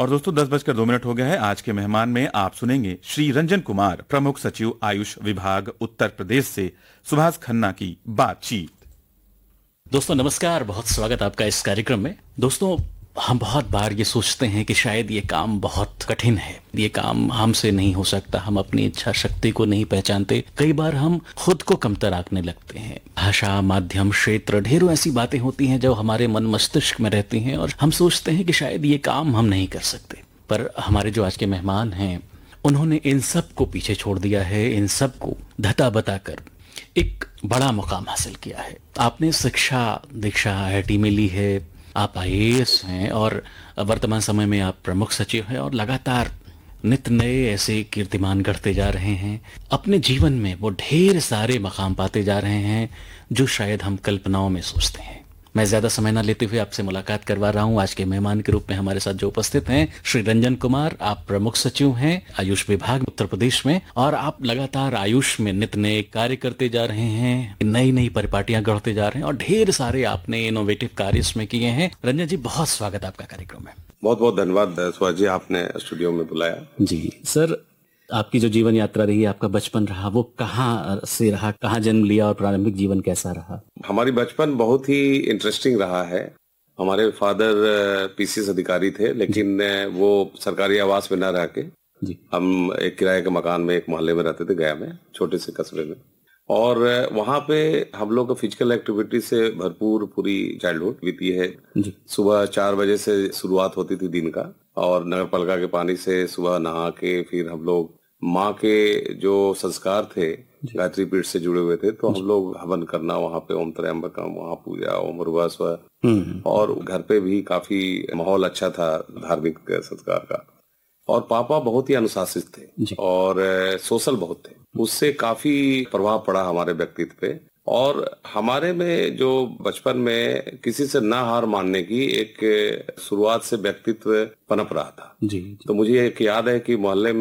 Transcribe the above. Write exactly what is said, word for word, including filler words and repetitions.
और दोस्तों दस बजकर दो मिनट हो गया है। आज के मेहमान में आप सुनेंगे श्री रंजन कुमार, प्रमुख सचिव आयुष विभाग उत्तर प्रदेश से सुभाष खन्ना की बातचीत। दोस्तों नमस्कार, बहुत स्वागत आपका इस कार्यक्रम में। दोस्तों हम बहुत बार ये सोचते हैं कि शायद ये काम बहुत कठिन है, ये काम हमसे नहीं हो सकता, हम अपनी इच्छा शक्ति को नहीं पहचानते। कई बार हम खुद को कमतर आंकने लगते हैं। भाषा, माध्यम, क्षेत्र, ढेरों ऐसी बातें होती हैं जो हमारे मन मस्तिष्क में रहती हैं और हम सोचते हैं कि शायद ये काम हम नहीं कर सकते। पर हमारे जो आज के मेहमान हैं उन्होंने इन सब को पीछे छोड़ दिया है, इन सब को धता बताकर एक बड़ा मुकाम हासिल किया है। आपने शिक्षा दीक्षा आई आई टी में ली है, आप आई ए एस हैं और वर्तमान समय में आप प्रमुख सचिव हैं और लगातार नित नए ऐसे कीर्तिमान गढ़ते जा रहे हैं। अपने जीवन में वो ढेर सारे मकाम पाते जा रहे हैं जो शायद हम कल्पनाओं में सोचते हैं। मैं ज्यादा समय न लेते हुए आपसे मुलाकात करवा रहा हूं। आज के मेहमान के रूप में हमारे साथ जो उपस्थित हैं श्री रंजन कुमार, आप प्रमुख सचिव हैं आयुष विभाग उत्तर प्रदेश में और आप लगातार आयुष में नित नए कार्य करते जा रहे हैं, नई नई परिपाटियां गढ़ते जा रहे हैं और ढेर सारे आपने इनोवेटिव कार्य इसमें किए हैं। रंजन जी, बहुत स्वागत आपका कार्यक्रम में। बहुत बहुत धन्यवाद सुभाष जी, आपने स्टूडियो में बुलाया। जी सर, आपकी जो जीवन यात्रा रही, आपका बचपन रहा, वो कहाँ से रहा, कहाँ जन्म लिया और प्रारंभिक जीवन कैसा रहा? हमारी बचपन बहुत ही इंटरेस्टिंग रहा है। हमारे फादर पी सी एस अधिकारी थे, लेकिन वो सरकारी आवास में न रह के जी। हम एक किराए के मकान में एक मोहल्ले में रहते थे, गया में, छोटे से कस्बे में। और वहाँ पे हम लोग का फिजिकल एक्टिविटी से भरपूर पूरी चाइल्डहुड बीती है। सुबह चार बजे से शुरुआत होती थी दिन का और नगर पालिका के पानी से सुबह नहा के फिर हम लोग माँ के जो संस्कार थे गायत्री पीठ से जुड़े हुए थे, तो हम लोग हवन करना वहाँ पे, ओम त्र्यंबकम, वहाँ पूजा, ओम भूर्भुवः, और घर पे भी काफी माहौल अच्छा था धार्मिक संस्कार का। और पापा बहुत ही अनुशासित थे और सोशल बहुत थे, उससे काफी प्रभाव पड़ा हमारे व्यक्तित्व पे। और हमारे में जो बचपन में किसी से ना हार मानने की एक शुरुआत से व्यक्तित्व पनप रहा था जी। तो मुझे एक याद है कि मोहल्ले